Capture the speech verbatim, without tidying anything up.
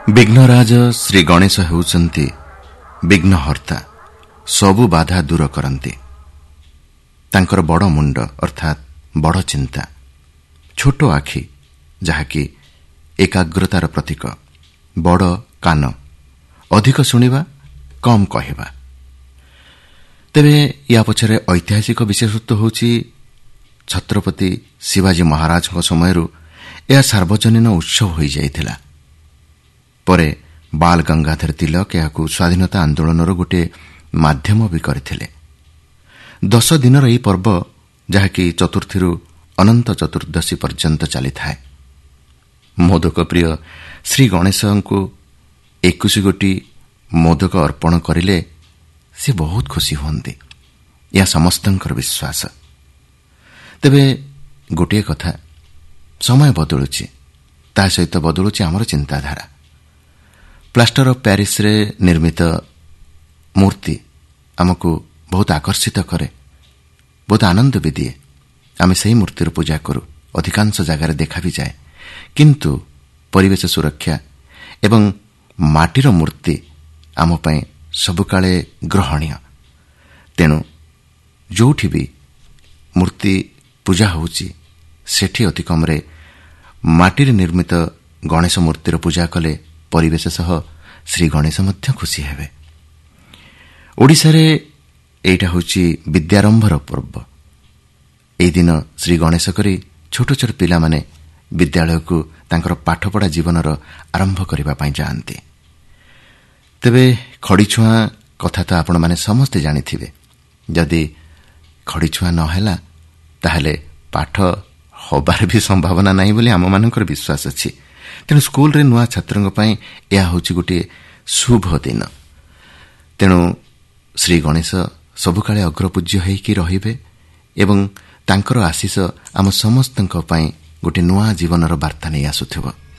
ବିଘ୍ନରାଜ ଶ୍ରୀ ଗଣେଶ ହେଉଛନ୍ତି ବିଘ୍ନହର୍ତ୍ତା, ସବୁ ବାଧା ଦୂର କରନ୍ତି। ତାଙ୍କର ବଡ଼ ମୁଣ୍ଡ ଅର୍ଥାତ୍ ବଡ଼ ଚିନ୍ତା, ଛୋଟ ଆଖି ଯାହାକି ଏକାଗ୍ରତାର ପ୍ରତୀକ, ବଡ଼ କାନ, ଅଧିକ ଶୁଣିବା କମ୍ କହିବା। ତେବେ ୟା ପଛରେ ଐତିହାସିକ ବିଶେଷତ୍ୱ ହେଉଛି ଛତ୍ରପତି ଶିବାଜୀ ମହାରାଜଙ୍କ ସମୟରୁ ଏହା ସାର୍ବଜନୀନ ଉତ୍ସବ ହୋଇଯାଇଥିଲା। ପରେ ବାଲ ଗଙ୍ଗାଧର ତିଲକ ଏହାକୁ ସ୍ୱାଧୀନତା ଆନ୍ଦୋଳନର ଗୋଟିଏ ମାଧ୍ୟମ ବି କରିଥିଲେ। ଦଶ ଦିନର ଏହି ପର୍ବ ଯାହାକି ଚତୁର୍ଥୀରୁ ଅନନ୍ତ ଚତୁର୍ଦ୍ଦଶୀ ପର୍ଯ୍ୟନ୍ତ ଚାଲିଥାଏ। ମୋଦକ ପ୍ରିୟ ଶ୍ରୀ ଗଣେଶଙ୍କୁ ଏକୋଇଶ ଗୋଟି ମୋଦକ ଅର୍ପଣ କରିଲେ ସେ ବହୁତ ଖୁସି ହୁଅନ୍ତି, ଏହା ସମସ୍ତଙ୍କର ବିଶ୍ୱାସ। ତେବେ ଗୋଟିଏ କଥା, ସମୟ ବଦଳୁଛି, ତା ସହିତ ବଦଳୁଛି ଆମର ଚିନ୍ତାଧାରା। ପ୍ଲାଷ୍ଟର ଅଫ୍ ପ୍ୟାରିସରେ ନିର୍ମିତ ମୂର୍ତ୍ତି ଆମକୁ ବହୁତ ଆକର୍ଷିତ କରେ, ବହୁତ ଆନନ୍ଦ ବି ଦିଏ। ଆମେ ସେହି ମୂର୍ତ୍ତିର ପୂଜା କରୁ, ଅଧିକାଂଶ ଜାଗାରେ ଦେଖା ବି ଯାଏ। କିନ୍ତୁ ପରିବେଶ ସୁରକ୍ଷା ଏବଂ ମାଟିର ମୂର୍ତ୍ତି ଆମ ପାଇଁ ସବୁକାଳେ ଗ୍ରହଣୀୟ। ତେଣୁ ଯେଉଁଠି ବି ମୂର୍ତ୍ତି ପୂଜା ହେଉଛି ସେଠି ଅତି କମ୍ରେ ମାଟିରେ ନିର୍ମିତ ଗଣେଶ ମୂର୍ତ୍ତିର ପୂଜା କଲେ ପରିବେଶ ସହ ଶ୍ରୀ ଗଣେଶ ମଧ୍ୟ ଖୁସି ହେବେ। ଓଡ଼ିଶାରେ ଏଇଟା ହେଉଛି ବିଦ୍ୟାରମ୍ଭର ପର୍ବ। ଏହି ଦିନ ଶ୍ରୀ ଗଣେଶ କରି ଛୋଟ ଛୋଟ ପିଲାମାନେ ବିଦ୍ୟାଳୟକୁ ତାଙ୍କର ପାଠପଢ଼ା ଜୀବନର ଆରମ୍ଭ କରିବା ପାଇଁ ଯାଆନ୍ତି। ତେବେ ଖଡ଼ିଛୁଆଁ କଥା ତ ଆପଣମାନେ ସମସ୍ତେ ଜାଣିଥିବେ। ଯଦି ଖଡ଼ିଛୁଆଁ ନ ହେଲା ତାହେଲେ ପାଠ ହେବାର ବି ସମ୍ଭାବନା ନାହିଁ ବୋଲି ଆମମାନଙ୍କର ବିଶ୍ୱାସ ଅଛି। ତେଣୁ ସ୍କୁଲରେ ନୂଆ ଛାତ୍ରଙ୍କ ପାଇଁ ଏହା ହେଉଛି ଗୋଟିଏ ଶୁଭ ଦିନ। ତେଣୁ ଶ୍ରୀ ଗଣେଶ ସବୁକାଳେ ଅଗ୍ରପୂଜ୍ୟ ହୋଇକି ରହିବେ ଏବଂ ତାଙ୍କର ଆଶୀଷ ଆମ ସମସ୍ତଙ୍କ ପାଇଁ ଗୋଟିଏ ନୂଆ ଜୀବନର ବାର୍ତ୍ତା ନେଇ ଆସୁଥିବ।